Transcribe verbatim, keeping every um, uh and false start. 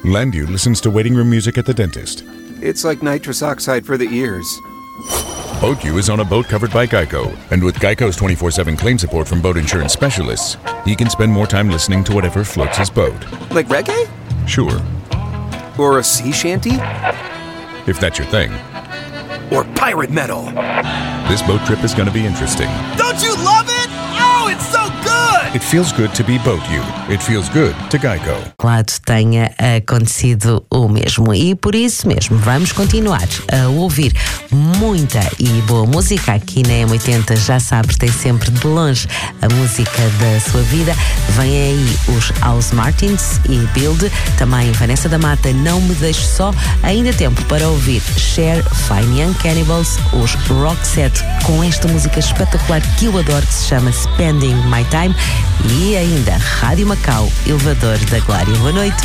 Landu listens to waiting room music at the dentist. It's like nitrous oxide for the ears. BoatU is on a boat covered by Geico, and with Geico's twenty-four seven claim support from boat insurance specialists, he can spend more time listening to whatever floats his boat. Like reggae? Sure. Or a sea shanty? If that's your thing. Or pirate metal? This boat trip is going to be interesting. Don't you love it? Oh, it's so good! It feels good to be BoatU. It feels good to Geico. Lado tenha acontecido o mesmo e por isso mesmo vamos continuar a ouvir muita e boa música aqui na M oitenta. Já sabes, tem sempre de longe a música da sua vida. Vem aí os House Martins e Build, também Vanessa da Mata, Não Me Deixe Só. Ainda tempo para ouvir Cher, Fine Young Cannibals, os Roxette com esta música espetacular que eu adoro, que se chama Spending My Time, e ainda Rádio Macau, Elevador da Glória. Boa noite.